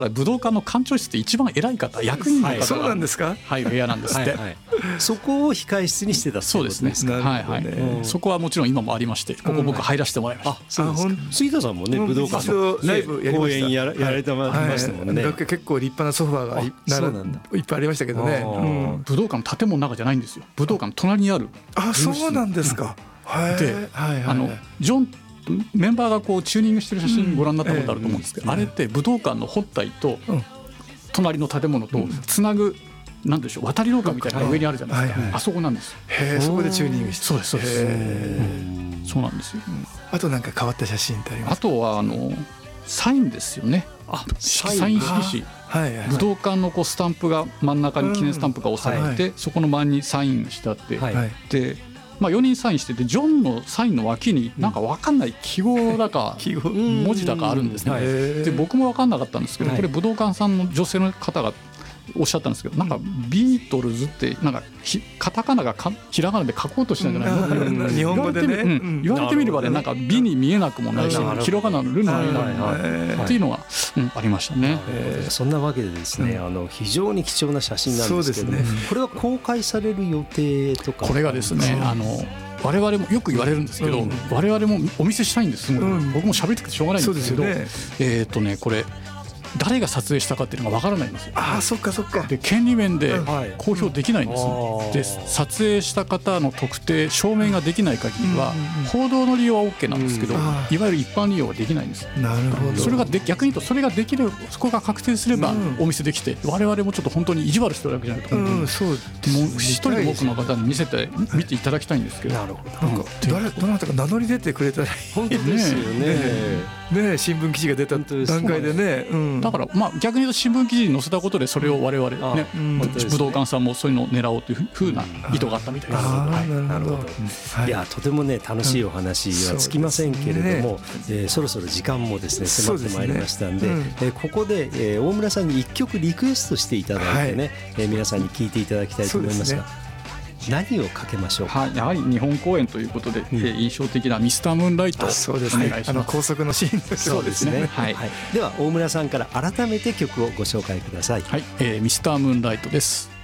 武道館の館長室って一番偉い方、役員の方が、 そうなんですか。 入る部屋なんですって。 そこを控室にしてたそうですね。そこはもちろん今もありまして、ここ僕入らせてもらいました。 そうですか。杉田さんもね、武道館のライブやりました。 公演やられてましたもんね。 結構立派なソファーがいっぱいありましたけどね。 武道館の建物の中じゃないんですよ。武道館の隣にある。 そうなんですか。 で、ジョンメンバーがこうチューニングしてる写真ご覧になったことあると思うんですけど、あれって武道館の本体と隣の建物とつなぐ、なんでしょう、渡り廊下みたいなのが上にあるじゃないですか。あそこなんです。 そこでチューニングして。 そうですそうです。そうなんですよ。 あとなんか変わった写真ってありますか。 あとはサインですよね。サイン色紙。武道館のこうスタンプが真ん中に記念スタンプが押されて、そこの周りにサインしてあって、で4人サインしてて、ジョンのサインの脇になんか分かんない記号だか文字だかあるんですね。で僕も分かんなかったんですけど、これ武道館さんの女性の方がおっしゃったんですけど、なんかビートルズってなんかカタカナがひらがなで書こうとしたんじゃないのって日本語でね、 言われてみればね、なんか美に見えなくもないし、ひらがなのルに見えなくもないっていうのがありましたね。 そんなわけでですね、非常に貴重な写真なんですけども、これは公開される予定とか。 これがですね、我々もよく言われるんですけど、我々もお見せしたいんです。僕も喋っててしょうがないんですけど、これ誰が撮影したかっていうのがわからないんですよ。 そっかそっか。 で権利面で公表できないんです。で撮影した方の特定証明ができない限りは報道の利用は OK なんですけど、いわゆる一般利用はできないんです。 なるほど。 それが逆に言うと、それができる、そこが確定すればお見せできて、我々もちょっと本当に意地悪してるわけじゃないと、もう一人多くの方に見ていただきたいんですけど。 なるほど。なんかどなたか名乗り出てくれたら本当ですよね。 新聞記事が出た段階でね。 だから逆に言うと、新聞記事に載せたことでそれを我々ね、武道館さんもそういうのを狙おうというふうな意図があったみたいです。 なるほど。いや、とてもね楽しいお話はつきませんけれども、そろそろ時間もですね迫ってまいりましたんで、ここで大村さんに1曲リクエストしていただいてね、皆さんに聴いていただきたいと思いますが、何をかけましょうか。 やはり日本公演ということで、印象的なミスタームーンライトをお願いします。 高速のシーン。 そうですね。では大村さんから改めて曲をご紹介ください。 ミスタームーンライトです。